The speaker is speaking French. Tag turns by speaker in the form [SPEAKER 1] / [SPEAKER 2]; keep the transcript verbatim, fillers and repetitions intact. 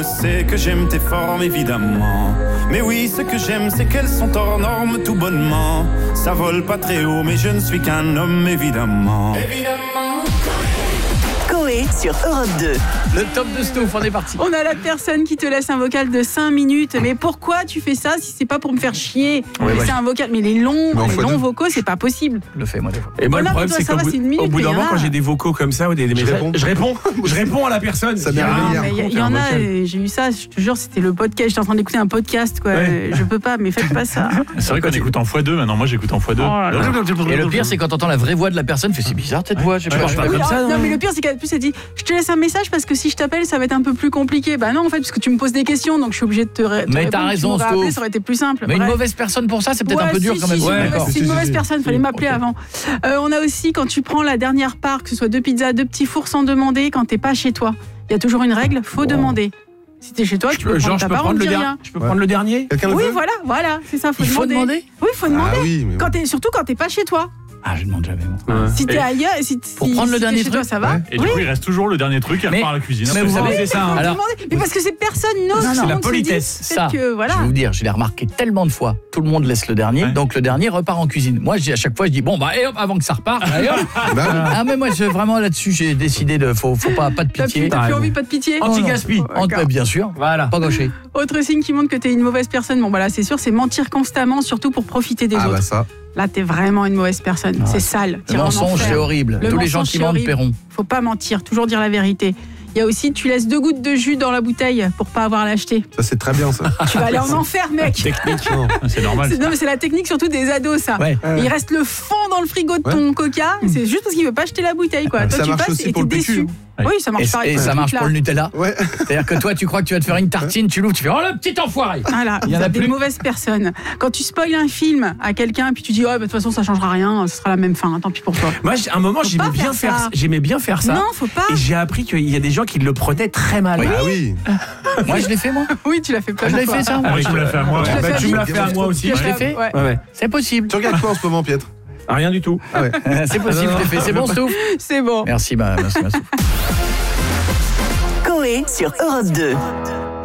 [SPEAKER 1] C'est que j'aime tes formes évidemment. Mais oui, ce que j'aime c'est qu'elles sont hors normes tout bonnement. Ça vole pas très haut mais je ne suis qu'un homme évidemment. Évidemment.
[SPEAKER 2] Coé sur Europe deux.
[SPEAKER 3] Le top de Stouff, on est parti.
[SPEAKER 4] On a la personne qui te laisse un vocal de cinq minutes. Mais pourquoi tu fais ça si c'est pas pour me faire chier?
[SPEAKER 3] Oui,
[SPEAKER 4] mais
[SPEAKER 3] ouais.
[SPEAKER 4] c'est un vocal, mais les longs,
[SPEAKER 5] Mais
[SPEAKER 4] les longs
[SPEAKER 5] deux.
[SPEAKER 4] vocaux, c'est pas possible.
[SPEAKER 3] Je le fais moi des fois.
[SPEAKER 6] Et moi,
[SPEAKER 4] Voilà,
[SPEAKER 6] le problème,
[SPEAKER 4] pour toi,
[SPEAKER 6] c'est
[SPEAKER 4] ça
[SPEAKER 6] qu'au
[SPEAKER 4] va,
[SPEAKER 6] bout,
[SPEAKER 4] c'est une minute,
[SPEAKER 6] au bout
[SPEAKER 4] mais
[SPEAKER 6] d'un
[SPEAKER 4] il y en
[SPEAKER 6] moment,
[SPEAKER 4] a.
[SPEAKER 6] quand j'ai des vocaux comme ça ou des, des
[SPEAKER 5] Je
[SPEAKER 6] messages,
[SPEAKER 5] réponds.
[SPEAKER 6] je réponds, je réponds à la personne.
[SPEAKER 5] Ça m'est
[SPEAKER 6] Ah,
[SPEAKER 5] arrivé hier.
[SPEAKER 4] Mais il y,
[SPEAKER 6] raconte
[SPEAKER 4] y
[SPEAKER 6] un
[SPEAKER 4] en a,
[SPEAKER 6] vocal.
[SPEAKER 4] euh, j'ai eu ça, je te jure, c'était le podcast. J'étais en train d'écouter un podcast, quoi.
[SPEAKER 6] Ouais.
[SPEAKER 4] Je peux pas, mais faites pas ça.
[SPEAKER 7] C'est vrai qu'on écoute en fois deux maintenant, moi j'écoute en fois deux.
[SPEAKER 4] Oh là là.
[SPEAKER 3] Et le pire, c'est quand t'entends la vraie voix de la personne, tu fais c'est bizarre cette voix. Je sais pas,
[SPEAKER 6] Ouais,
[SPEAKER 3] je
[SPEAKER 6] ouais.
[SPEAKER 3] parle
[SPEAKER 4] Oui,
[SPEAKER 3] comme ça.
[SPEAKER 4] ah, non, mais le pire, c'est qu'en plus, elle dit je te laisse un message parce que si je t'appelle, ça va être un peu plus compliqué. Bah non, en fait, parce que tu me poses des questions, donc je suis obligée de te, ré- te
[SPEAKER 3] Mais
[SPEAKER 4] répondre.
[SPEAKER 3] t'as
[SPEAKER 4] Tu
[SPEAKER 3] raison,
[SPEAKER 4] m'aurais appelé,
[SPEAKER 3] Stouff.
[SPEAKER 4] ça aurait été plus simple.
[SPEAKER 3] Mais une
[SPEAKER 4] Bref.
[SPEAKER 3] mauvaise personne pour ça, c'est peut-être
[SPEAKER 4] Ouais,
[SPEAKER 3] un peu dur
[SPEAKER 4] si,
[SPEAKER 3] quand
[SPEAKER 4] si,
[SPEAKER 3] même.
[SPEAKER 4] si,
[SPEAKER 3] Ouais,
[SPEAKER 4] c'est une
[SPEAKER 3] d'accord.
[SPEAKER 4] mauvaise- c'est une
[SPEAKER 5] Si,
[SPEAKER 4] mauvaise
[SPEAKER 5] si, si.
[SPEAKER 4] personne, fallait m'appeler
[SPEAKER 3] Ok.
[SPEAKER 4] avant. Euh, on a aussi, quand tu prends la dernière part, que ce soit deux pizzas, deux petits fours sans demander, quand t'es pas chez toi. Il y a toujours une règle, faut demander. Si t'es chez toi, tu peux
[SPEAKER 6] Genre,
[SPEAKER 4] prendre
[SPEAKER 6] je
[SPEAKER 4] ta
[SPEAKER 6] peux
[SPEAKER 4] part, on
[SPEAKER 6] prendre
[SPEAKER 4] ne
[SPEAKER 6] le
[SPEAKER 4] dit
[SPEAKER 6] dernier.
[SPEAKER 4] rien.
[SPEAKER 6] Je peux prendre le dernier.
[SPEAKER 5] Quelqu'un le
[SPEAKER 4] Oui,
[SPEAKER 5] veut
[SPEAKER 4] voilà, voilà, c'est ça, faut
[SPEAKER 3] Il faut
[SPEAKER 4] demander.
[SPEAKER 3] demander
[SPEAKER 4] Oui, faut
[SPEAKER 5] Ah
[SPEAKER 4] demander.
[SPEAKER 5] oui, mais
[SPEAKER 4] Quand t'es, surtout quand t'es pas chez toi.
[SPEAKER 3] Ah, je demande jamais. moi.
[SPEAKER 4] Si t'es
[SPEAKER 6] Et-
[SPEAKER 4] ailleurs, si,
[SPEAKER 3] Pour
[SPEAKER 4] si-
[SPEAKER 3] prendre le
[SPEAKER 4] si t'es
[SPEAKER 3] dernier
[SPEAKER 4] chez toi,
[SPEAKER 3] truc.
[SPEAKER 4] ça va.
[SPEAKER 5] Ouais.
[SPEAKER 7] Et du coup, il reste toujours le dernier truc, il
[SPEAKER 3] Mais-
[SPEAKER 7] repart à la cuisine.
[SPEAKER 3] mais
[SPEAKER 7] Après,
[SPEAKER 3] vous
[SPEAKER 7] ça,
[SPEAKER 3] savez-
[SPEAKER 7] c'est ça. hein.
[SPEAKER 3] Alors,
[SPEAKER 4] Demander. Mais parce que c'est personne n'ose.
[SPEAKER 3] Non, non,
[SPEAKER 4] tout le
[SPEAKER 3] la
[SPEAKER 4] monde se dit,
[SPEAKER 6] politesse,
[SPEAKER 4] peut-être
[SPEAKER 3] ça.
[SPEAKER 4] que, voilà.
[SPEAKER 3] Je vais vous dire, je l'ai remarqué tellement de fois. Tout le monde laisse le dernier,
[SPEAKER 7] Ouais.
[SPEAKER 3] donc le dernier repart en cuisine. Moi, je dis à chaque fois, je dis bon bah et hop, avant que ça reparte. allez, hop.
[SPEAKER 5] Bah oui.
[SPEAKER 3] Ah mais moi, je, vraiment là-dessus, j'ai décidé de faut, faut pas pas de
[SPEAKER 4] T'as
[SPEAKER 3] pitié.
[SPEAKER 4] plus, t'as plus
[SPEAKER 6] raison.
[SPEAKER 4] envie, pas de pitié.
[SPEAKER 6] Anti-gaspi.
[SPEAKER 3] En-
[SPEAKER 4] D'accord.
[SPEAKER 3] bien sûr,
[SPEAKER 6] Voilà.
[SPEAKER 3] pas gaucher.
[SPEAKER 4] Autre signe qui montre que t'es une mauvaise personne, bon voilà, c'est sûr, c'est mentir constamment, surtout pour profiter des
[SPEAKER 5] Ah
[SPEAKER 4] autres.
[SPEAKER 5] bah ça.
[SPEAKER 4] Là, t'es vraiment une mauvaise personne.
[SPEAKER 3] Ah,
[SPEAKER 4] c'est sale.
[SPEAKER 3] Le
[SPEAKER 4] t'iras en
[SPEAKER 3] mensonge,
[SPEAKER 4] enfer.
[SPEAKER 3] c'est horrible.
[SPEAKER 4] Le
[SPEAKER 3] Tous les gens
[SPEAKER 4] mensonge,
[SPEAKER 3] qui
[SPEAKER 4] c'est
[SPEAKER 3] mentent
[SPEAKER 4] horrible.
[SPEAKER 3] paieront.
[SPEAKER 4] Faut pas mentir, toujours dire la vérité. Il y a aussi, tu laisses deux gouttes de jus dans la bouteille pour pas avoir à l'acheter.
[SPEAKER 5] Ça c'est très bien ça.
[SPEAKER 4] Tu vas aller en enfer, mec.
[SPEAKER 6] Technique.
[SPEAKER 5] Non.
[SPEAKER 7] C'est normal.
[SPEAKER 4] C'est- Non, mais c'est la technique surtout des ados, ça.
[SPEAKER 3] Ouais.
[SPEAKER 4] Il reste le fond dans le frigo de ton coca, et c'est juste parce qu'il veut pas acheter la bouteille, quoi. Toi,
[SPEAKER 5] Ça
[SPEAKER 4] tu
[SPEAKER 5] marche
[SPEAKER 4] passes
[SPEAKER 5] aussi
[SPEAKER 4] et
[SPEAKER 5] pour
[SPEAKER 4] t'es
[SPEAKER 5] le PQ,
[SPEAKER 4] déçu.
[SPEAKER 5] hein.
[SPEAKER 4] Oui, ça marche
[SPEAKER 3] Et,
[SPEAKER 4] pareil.
[SPEAKER 3] et
[SPEAKER 4] pour
[SPEAKER 3] ça
[SPEAKER 4] ce
[SPEAKER 3] marche
[SPEAKER 4] truc-là.
[SPEAKER 3] pour le Nutella.
[SPEAKER 5] Ouais.
[SPEAKER 3] C'est-à-dire que toi, tu crois que tu vas te faire une tartine, tu l'ouvres, tu fais oh le petit enfoiré.
[SPEAKER 4] Voilà,
[SPEAKER 3] Il y en
[SPEAKER 4] vous
[SPEAKER 3] a
[SPEAKER 4] êtes des
[SPEAKER 3] plus.
[SPEAKER 4] mauvaises personnes. Quand tu spoil un film à quelqu'un, puis tu dis, oh, bah, de toute façon, ça changera rien, ce sera la même fin, tant pis pour toi.
[SPEAKER 6] Moi, j'ai- à un moment,
[SPEAKER 4] Faut
[SPEAKER 6] j'aimais
[SPEAKER 4] pas
[SPEAKER 6] bien
[SPEAKER 4] faire
[SPEAKER 6] faire,
[SPEAKER 4] ça.
[SPEAKER 6] j'aimais bien faire ça.
[SPEAKER 4] Non, faut pas.
[SPEAKER 6] Et j'ai appris qu'il y a des gens qui le prenaient très mal.
[SPEAKER 5] Ah oui.
[SPEAKER 3] Moi, je l'ai fait moi.
[SPEAKER 4] Oui, tu l'as fait plein
[SPEAKER 3] Je
[SPEAKER 4] de
[SPEAKER 3] l'ai
[SPEAKER 4] fois.
[SPEAKER 3] fait ça.
[SPEAKER 7] Ah oui, tu me l'as fait à moi.
[SPEAKER 4] Tu l'as
[SPEAKER 6] Bah,
[SPEAKER 4] fait à
[SPEAKER 6] tu me l'as
[SPEAKER 4] Vic.
[SPEAKER 6] fait à moi aussi.
[SPEAKER 4] Tu l'as
[SPEAKER 3] Je l'ai
[SPEAKER 4] fait
[SPEAKER 3] fait.
[SPEAKER 4] à- ouais.
[SPEAKER 6] Ouais, ouais.
[SPEAKER 3] C'est possible.
[SPEAKER 5] Tu regardes quoi en ce moment, Pietre?
[SPEAKER 6] Ah, rien du tout.
[SPEAKER 5] Ah ouais.
[SPEAKER 3] C'est possible, je l'ai fait. C'est bon, Stouff.
[SPEAKER 4] C'est bon.
[SPEAKER 3] Merci, ma, merci, ma Stouff.
[SPEAKER 2] Coé sur Europe deux.